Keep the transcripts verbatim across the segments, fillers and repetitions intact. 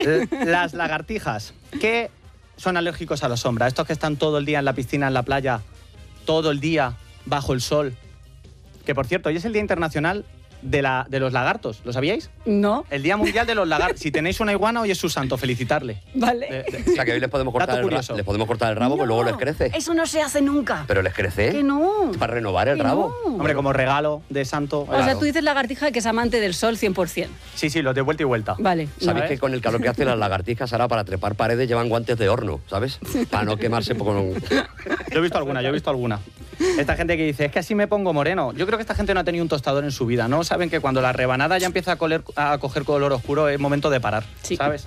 L- Las lagartijas, que son alérgicos a la sombra. Estos que están todo el día en la piscina, en la playa, todo el día bajo el sol. Que, por cierto, hoy es el Día Internacional de, la, de los Lagartos. ¿Lo sabíais? No. El Día Mundial de los Lagartos. Si tenéis una iguana, hoy es su santo. Felicitarle. Vale. De- de- O sea, que hoy les podemos cortar, Dato el, ra curioso. les podemos cortar el rabo, que luego les crece. Eso no se hace nunca. Pero les crece. Que no. Para renovar el Que rabo. no. Hombre, como regalo de santo. O sea, tú dices lagartija que es amante del sol cien por cien. Sí, sí, los de vuelta y vuelta. Vale. ¿Sabéis ¿Sabes? que con el calor que hacen las lagartijas ahora para trepar paredes llevan guantes de horno, ¿sabes? Para no quemarse con... Yo he visto alguna, yo he visto alguna. Esta gente que dice, es que así me pongo moreno. Yo creo que esta gente no ha tenido un tostador en su vida, ¿no? Saben que cuando la rebanada ya empieza a, coler- a coger color oscuro es momento de parar, Sí. ¿sabes?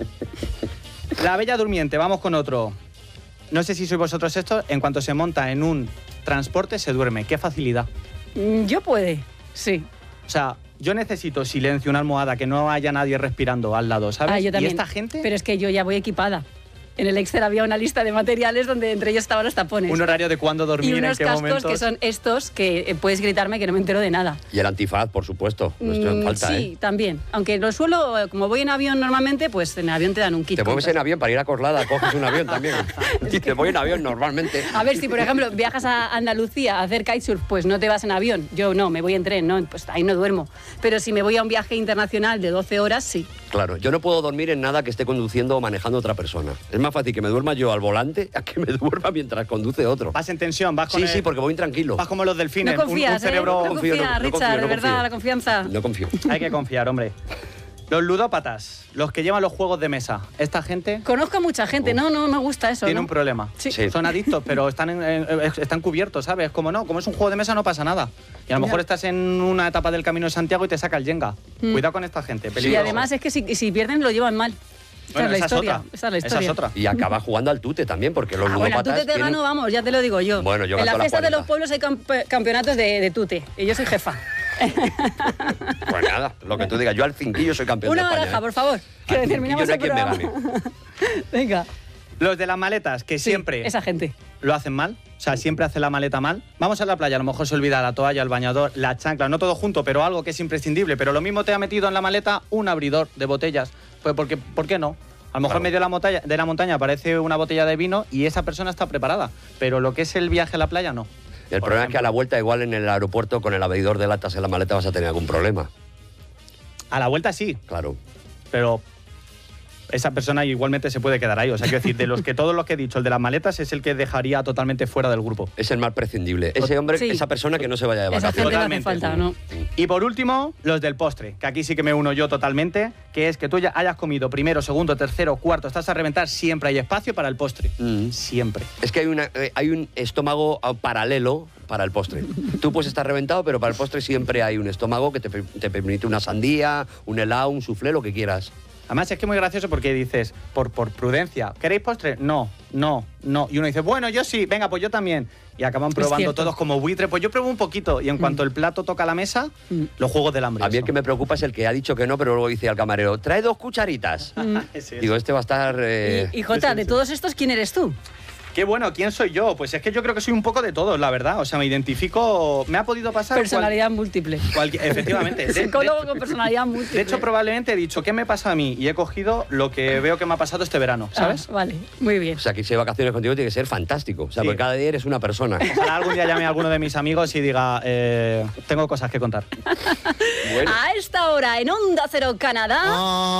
La Bella Durmiente, vamos con otro. No sé si sois vosotros estos, en cuanto se monta en un transporte se duerme. ¡Qué facilidad! Mm, Yo puede, sí. O sea, yo necesito silencio, una almohada, que no haya nadie respirando al lado, ¿sabes? Ah, yo también. Y esta gente, Pero es que yo ya voy equipada. En el Excel había una lista de materiales donde entre ellos estaban los tapones. un horario de cuándo dormir, y en unos qué cascos momentos. que son estos que eh, puedes gritarme que no me entero de nada. Y el antifaz, por supuesto. No estoy en Mm, falta, sí, ¿eh? también. Aunque lo suelo, eh, como voy en avión normalmente, pues en avión te dan un kit. Te mueves compras. en avión para ir a Coslada, coges un avión también. Y te voy en avión normalmente. A ver, si por ejemplo viajas a Andalucía a hacer kitesurf, pues no te vas en avión. Yo no, me voy en tren, ¿no? Pues ahí no duermo. Pero si me voy a un viaje internacional de doce horas, sí. Claro, yo no puedo dormir en nada que esté conduciendo o manejando otra persona. Es más fácil que me duerma yo al volante a que me duerma mientras conduce otro. Vas en tensión, vas con Sí, el- sí, porque voy intranquilo. vas como los delfines. No un- confías, un, cerebro... ¿eh? No confío, confías, no- no Richard, confío, no de verdad, confío. la confianza. No confío. Hay que confiar, hombre. Los ludópatas, los que llevan los juegos de mesa. Esta gente Conozco a mucha gente, no, no me gusta eso. tiene ¿no? un problema. Sí. Sí. Son adictos, pero están, en- en- están cubiertos, ¿sabes? Como no, como es un juego de mesa no pasa nada. Y a lo mejor Ya. estás en una etapa del Camino de Santiago y te saca el Jenga. Mm. Cuidado con esta gente. Y peligroso. además es que si, si pierden lo llevan mal. Esta Bueno, es la esa historia. es otra. Esa es la Esa historia. es otra. Y acaba jugando al tute también, porque los Ah, bueno, ludópatas tute te tienen- gano, vamos, ya te lo digo yo. Bueno, yo en la gasto las fiesta de los cuarenta. pueblos hay campe- campeonatos de, de tute. Y yo soy jefa. Pues nada, lo que tú digas. Yo al cinquillo soy campeón Una de España. baraja, ¿eh? por favor. Que Al terminamos cinquillo no el hay quien me programa. Venga. Los de las maletas, que Sí, siempre esa gente. lo hacen mal. O sea, siempre hace la maleta mal. Vamos a la playa, a lo mejor se olvida la toalla, el bañador, la chancla, no todo junto, pero algo que es imprescindible. Pero lo mismo te ha metido en la maleta un abridor de botellas. Pues porque, ¿por qué no? A lo mejor Claro. en medio de la, montaña, de la montaña aparece una botella de vino y esa persona está preparada. Pero lo que es el viaje a la playa, no. El Por problema es que a la ejemplo. vuelta, igual en el aeropuerto, con el abridor de latas en la maleta vas a tener algún problema. A la vuelta sí, Claro. pero esa persona igualmente se puede quedar ahí. O sea, quiero decir, de los que todos los que he dicho, el de las maletas es el que dejaría totalmente fuera del grupo. Es el mal prescindible. Ese hombre, Sí. esa persona que no se vaya de Esa vacaciones. gente no hace Totalmente. falta, ¿no? Y por último, los del postre, que aquí sí que me uno yo totalmente, que es que tú ya hayas comido primero, segundo, tercero, cuarto, estás a reventar, siempre hay espacio para el postre. Mm. Siempre. Es que hay, una, eh, hay un estómago ah, paralelo para el postre. Tú puedes estar reventado, pero para el postre siempre hay un estómago que te, per- te permite una sandía, un helado, un soufflé, lo que quieras. Además es que es muy gracioso porque dices, por, por prudencia, ¿queréis postre? No, no, no. Y uno dice, bueno, yo sí, venga, pues yo también. Y acaban probando cierto. todos como buitre, pues yo pruebo un poquito. Y en cuanto el plato toca la mesa, Mm. los juegos del hambre. A mí el eso. que me preocupa es el que ha dicho que no, pero luego dice al camarero, trae dos cucharitas. Ese es. Digo, este va a estar... eh, Y, y Jota, de todos estos, ¿quién eres tú? Qué bueno, ¿quién soy yo? Pues es que yo creo que soy un poco de todos, la verdad. O sea, me identifico... Me ha podido pasar... cual- Personalidad múltiple. cualquier- efectivamente. De- de- Psicólogo con personalidad múltiple. De hecho, probablemente he dicho, ¿qué me pasa a mí? Y he cogido lo que veo que me ha pasado este verano, ¿sabes? Ah, vale, muy bien. O sea, que irse de vacaciones contigo tiene que ser fantástico. O sea, Sí. porque cada día eres una persona. Ojalá algún día llame a alguno de mis amigos y diga, eh, tengo cosas que contar. Bueno. A esta hora, en Onda Cero Canadá...